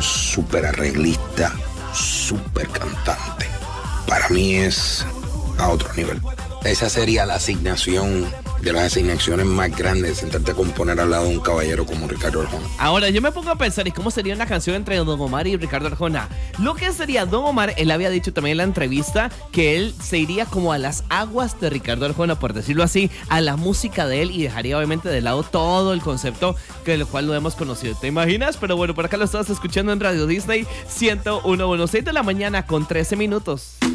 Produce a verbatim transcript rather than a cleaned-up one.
un súper arreglista, súper cantante. Para mí es a otro nivel. Esa sería la asignación de las asignaciones más grandes, sentarte a componer al lado de un caballero como Ricardo Arjona. Ahora, yo me pongo a pensar, ¿y cómo sería una canción entre Don Omar y Ricardo Arjona? Lo que sería Don Omar, él había dicho también en la entrevista que él se iría como a las aguas de Ricardo Arjona, por decirlo así, a la música de él, y dejaría obviamente de lado todo el concepto que lo cual lo hemos conocido. ¿Te imaginas? Pero bueno, por acá lo estás escuchando en Radio Disney ciento uno punto uno, seis de la mañana con trece minutos.